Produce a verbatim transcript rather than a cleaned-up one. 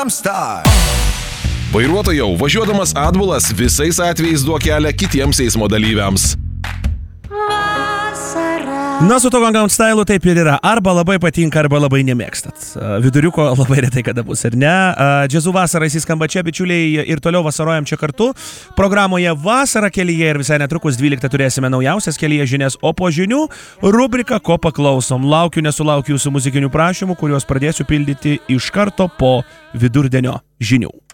Gangnam Style. Vairuotojau, važiuodamas atbulas visais atvejais duok kelią kitiems eismo dalyviams. Na, su to Gangnam Style taip ir yra. Arba labai patinka, arba labai nemėgstat. Viduriuko labai retai kada bus, ar ne? Džiazų vasara įsiskamba čia, bičiuliai, ir toliau vasarojam čia kartu. Programoje Vasara kelyje ir visai netrukus dvyliktą turėsime naujausias kelyje žinias, o po žinių rubrika Ko paklausom. Laukiu, nesulaukiu jūsų muzikinių prašymų, kuriuos pradėsiu pildyti iš karto po vidurdienio žinių.